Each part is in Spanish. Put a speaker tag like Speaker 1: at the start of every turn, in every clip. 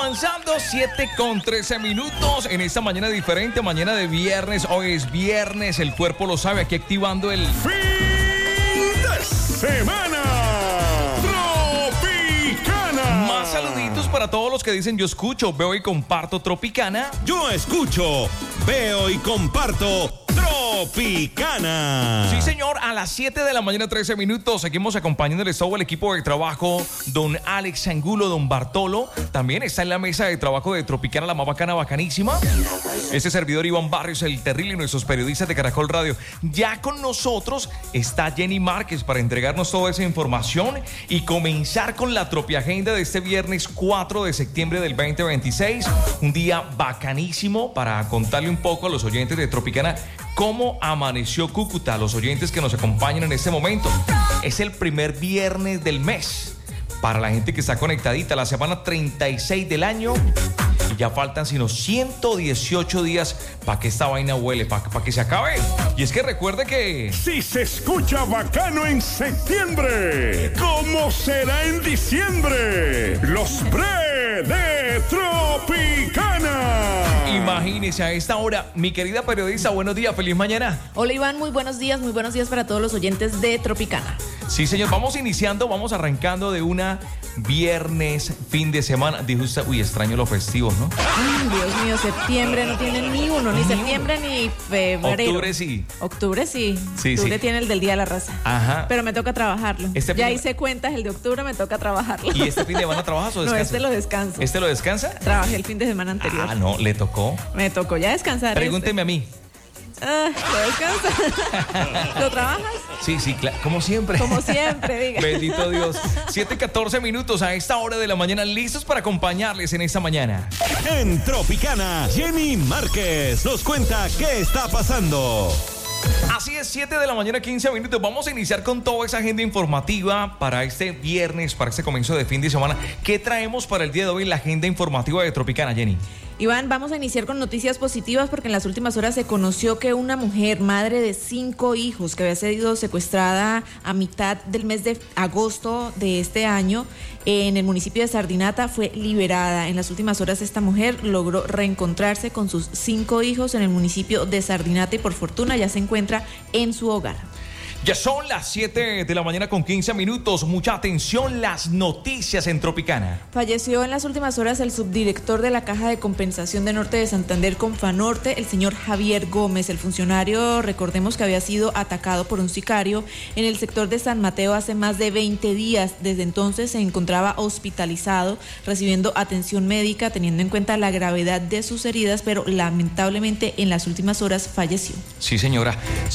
Speaker 1: avanzando, 7:13 en esta mañana diferente, mañana de viernes. Hoy es viernes, el cuerpo lo sabe, aquí activando el
Speaker 2: fin de semana Tropicana.
Speaker 1: Más saluditos para todos los que dicen yo escucho, veo y comparto Tropicana.
Speaker 2: Yo escucho, veo y comparto Tropicana.
Speaker 1: Sí, señor, a las 7 de la mañana, 13 minutos. Seguimos acompañándoles todo el equipo de trabajo. Don Alex Angulo, don Bartolo. También está en la mesa de trabajo de Tropicana, la más bacana, bacanísima. Este servidor Iván Barrios, el terrible, y nuestros periodistas de Caracol Radio. Ya con nosotros está Jenny Márquez para entregarnos toda esa información y comenzar con la Tropiagenda de este viernes 4 de septiembre del 2026. Un día bacanísimo para contarle un poco a los oyentes de Tropicana cómo amaneció Cúcuta, a los oyentes que nos acompañan en este momento. Es el primer viernes del mes para la gente que está conectadita, la semana 36 del año. Y ya faltan sino 118 días para que esta vaina huele, para que se acabe. Y es que recuerde que...
Speaker 2: Si se escucha bacano en septiembre, ¿cómo será en diciembre? Los bre de Tropicana.
Speaker 1: Imagínese a esta hora, mi querida periodista, buenos días, feliz mañana.
Speaker 3: Hola Iván, muy buenos días para todos los oyentes de Tropicana.
Speaker 1: Sí, señor, vamos arrancando de una viernes, fin de semana. Dijo usted, uy, extraño los festivos, ¿no?
Speaker 3: Ay, Dios mío, septiembre no tiene ni uno, ni septiembre ni febrero.
Speaker 1: Octubre sí.
Speaker 3: Octubre sí.
Speaker 1: Sí,
Speaker 3: octubre
Speaker 1: sí.
Speaker 3: tiene el del Día de la Raza.
Speaker 1: Ajá.
Speaker 3: Pero me toca trabajarlo. Ya hice cuentas, el de octubre me toca trabajarlo.
Speaker 1: ¿Y este fin de semana trabajas o descansas?
Speaker 3: No, este lo descanso.
Speaker 1: ¿Este lo descansa?
Speaker 3: Trabajé el fin de semana anterior.
Speaker 1: Ah, no, le tocó.
Speaker 3: Me tocó ya descansar.
Speaker 1: Pregúnteme a mí.
Speaker 3: ¿Lo descansas? ¿Lo trabajas?
Speaker 1: Sí, claro, como siempre.
Speaker 3: Como siempre, diga.
Speaker 1: Bendito Dios. 7:14 a esta hora de la mañana, listos para acompañarles en esta mañana.
Speaker 2: En Tropicana, Jenny Márquez nos cuenta qué está pasando.
Speaker 1: Así es, 7 de la mañana, 15 minutos. Vamos a iniciar con toda esa agenda informativa para este viernes, para este comienzo de fin de semana. ¿Qué traemos para el día de hoy en la agenda informativa de Tropicana, Jenny?
Speaker 3: Iván, vamos a iniciar con noticias positivas porque en las últimas horas se conoció que una mujer, madre de 5 hijos, que había sido secuestrada a mitad del mes de agosto de este año en el municipio de Sardinata, fue liberada. En las últimas horas esta mujer logró reencontrarse con sus 5 hijos en el municipio de Sardinata y por fortuna ya se encuentra en su hogar.
Speaker 1: Ya son las 7 de la mañana con 15 minutos. Mucha atención, las noticias en Tropicana.
Speaker 3: Falleció en las últimas horas el subdirector de la Caja de Compensación de Norte de Santander, Confanorte, el señor Javier Gómez. El funcionario, recordemos que había sido atacado por un sicario en el sector de San Mateo hace más de 20 días. Desde entonces se encontraba hospitalizado, recibiendo atención médica, teniendo en cuenta la gravedad de sus heridas, pero lamentablemente en las últimas horas falleció.
Speaker 1: Sí, señora.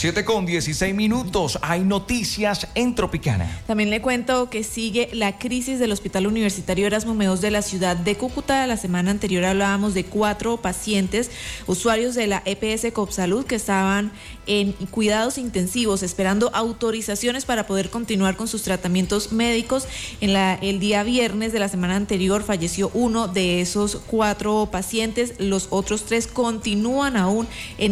Speaker 1: 7:16. Hay noticias en Tropicana.
Speaker 3: También le cuento que sigue la crisis del Hospital Universitario Erasmo Meos de la ciudad de Cúcuta. La semana anterior hablábamos de 4 pacientes, usuarios de la EPS Copsalud, que estaban en cuidados intensivos esperando autorizaciones para poder continuar con sus tratamientos médicos. El día viernes de la semana anterior falleció uno de esos 4 pacientes. Los otros 3 continúan aún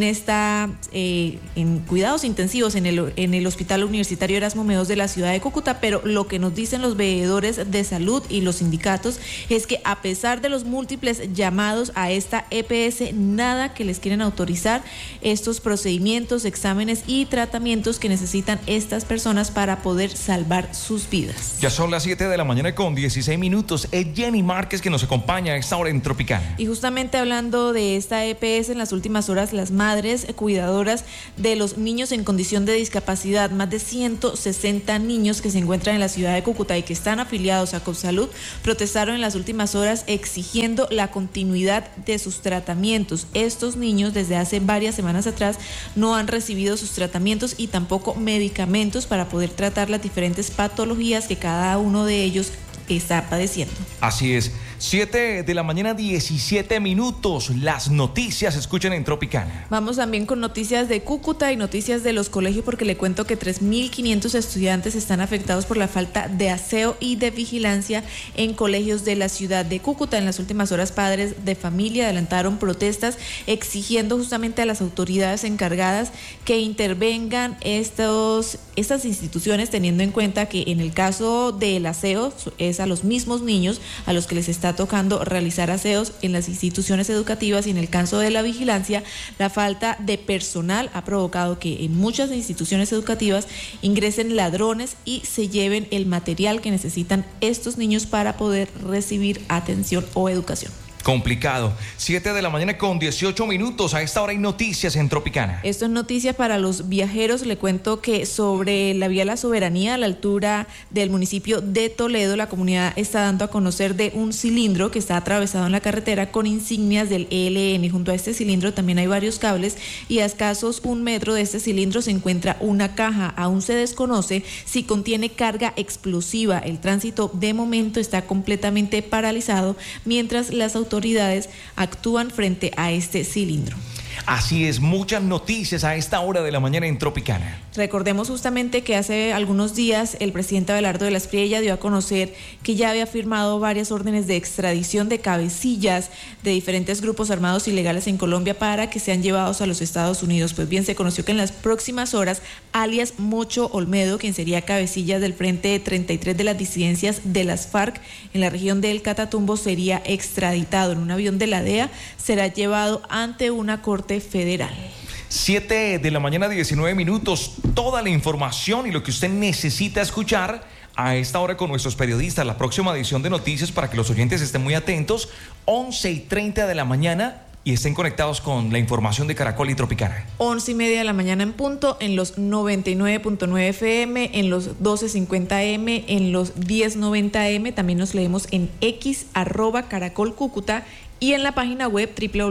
Speaker 3: en cuidados intensivos en el Hospital Universitario Erasmo Meos de la ciudad de Cúcuta, pero lo que nos dicen los veedores de salud y los sindicatos es que a pesar de los múltiples llamados a esta EPS, nada que les quieren autorizar estos procedimientos, exámenes y tratamientos que necesitan estas personas para poder salvar sus vidas.
Speaker 1: Ya son las 7 de la mañana con 16 minutos. Es Jenny Márquez que nos acompaña a esta hora en Tropicana.
Speaker 3: Y justamente hablando de esta EPS, en las últimas horas las madres cuidadoras de los niños en condición de discapacidad, más de 160 niños que se encuentran en la ciudad de Cúcuta y que están afiliados a Copsalud, protestaron en las últimas horas exigiendo la continuidad de sus tratamientos. Estos niños desde hace varias semanas atrás no han recibido sus tratamientos y tampoco medicamentos para poder tratar las diferentes patologías que cada uno de ellos está padeciendo.
Speaker 1: Así es. 7 de la mañana, 17 minutos. Las noticias se escuchan en Tropicana.
Speaker 3: Vamos también con noticias de Cúcuta y noticias de los colegios, porque le cuento que 3.500 estudiantes están afectados por la falta de aseo y de vigilancia en colegios de la ciudad de Cúcuta. En las últimas horas, padres de familia adelantaron protestas exigiendo justamente a las autoridades encargadas que intervengan estas instituciones, teniendo en cuenta que en el caso del aseo es a los mismos niños a los que les está tocando realizar aseos en las instituciones educativas, y en el caso de la vigilancia, la falta de personal ha provocado que en muchas instituciones educativas ingresen ladrones y se lleven el material que necesitan estos niños para poder recibir atención o educación.
Speaker 1: Complicado. 7 de la mañana con 18 minutos. A esta hora hay noticias en Tropicana.
Speaker 3: Esto es noticia para los viajeros. Le cuento que sobre la vía La Soberanía, a la altura del municipio de Toledo, la comunidad está dando a conocer de un cilindro que está atravesado en la carretera con insignias del ELN. Junto a este cilindro también hay varios cables, y a escasos 1 metro de este cilindro se encuentra una caja. Aún se desconoce si contiene carga explosiva. El tránsito de momento está completamente paralizado mientras las autoridades actúan frente a este cilindro.
Speaker 1: Así es, muchas noticias a esta hora de la mañana en Tropicana.
Speaker 3: Recordemos justamente que hace algunos días el presidente Abelardo de la Espriella dio a conocer que ya había firmado varias órdenes de extradición de cabecillas de diferentes grupos armados ilegales en Colombia para que sean llevados a los Estados Unidos. Pues bien, se conoció que en las próximas horas, alias Mocho Olmedo, quien sería cabecilla del Frente 33 de las disidencias de las FARC en la región del Catatumbo, sería extraditado en un avión de la DEA, será llevado ante una corte federal.
Speaker 1: 7 de la mañana, 19 minutos. Toda la información y lo que usted necesita escuchar a esta hora con nuestros periodistas. La próxima edición de noticias, para que los oyentes estén muy atentos, 11:30 de la mañana, y estén conectados con la información de Caracol y Tropicana.
Speaker 3: 11:30 de la mañana en punto, en los 99.9 FM, en los 12:50M, en los 10:90M. También nos leemos en X, @Caracol y en la página web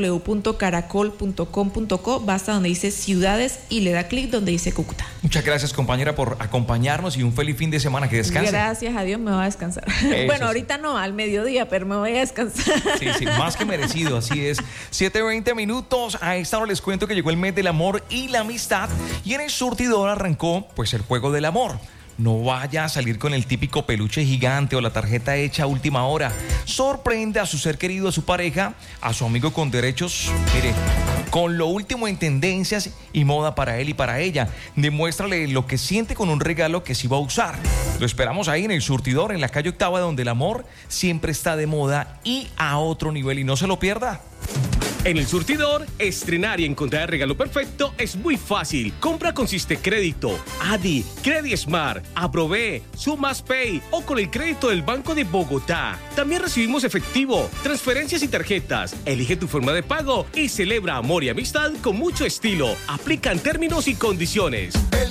Speaker 3: www.caracol.com.co. Basta donde dice ciudades y le da clic donde dice Cúcuta.
Speaker 1: Muchas gracias, compañera, por acompañarnos, y un feliz fin de semana. Que descanse.
Speaker 3: Gracias a Dios, me voy a descansar. Bueno, ahorita no, al mediodía, pero me voy a descansar.
Speaker 1: Sí, más que merecido, así es. 7:20 minutos. A esta hora les cuento que llegó el mes del amor y la amistad, y en el surtidor arrancó pues el juego del amor. No vaya a salir con el típico peluche gigante o la tarjeta hecha a última hora. Sorprende a su ser querido, a su pareja, a su amigo con derechos, mire, con lo último en tendencias y moda para él y para ella. Demuéstrale lo que siente con un regalo que sí va a usar. Lo esperamos ahí en el surtidor, en la calle Octava, donde el amor siempre está de moda y a otro nivel, y no se lo pierda.
Speaker 4: En el surtidor, estrenar y encontrar el regalo perfecto es muy fácil. Compra con Crédito, Adi, Credismart, Aprobé, Sumas Pay o con el crédito del Banco de Bogotá. También recibimos efectivo, transferencias y tarjetas. Elige tu forma de pago y celebra amor y amistad con mucho estilo. Aplican términos y condiciones.